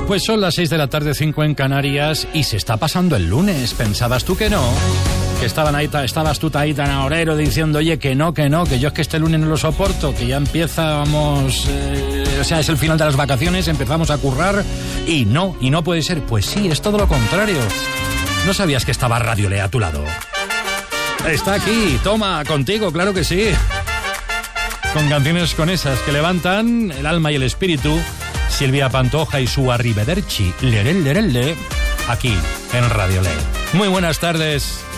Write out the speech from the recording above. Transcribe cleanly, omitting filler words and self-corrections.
Pues son las 6 de la tarde, 5 en Canarias, y se está pasando el lunes. ¿Pensabas tú que no? Que estabas tú ahí tan ahorero diciendo, oye, que no, que yo es que este lunes no lo soporto, que ya empezamos, o sea, es el final de las vacaciones, empezamos a currar, y no puede ser. Pues sí, es todo lo contrario. ¿No sabías que estaba Radio Lea a tu lado? Está aquí, toma, contigo, claro que sí. Con canciones con esas que levantan el alma y el espíritu. Silvia Pantoja y su Arrivederci, lerel, lerel, aquí en Radio Lea. Muy buenas tardes.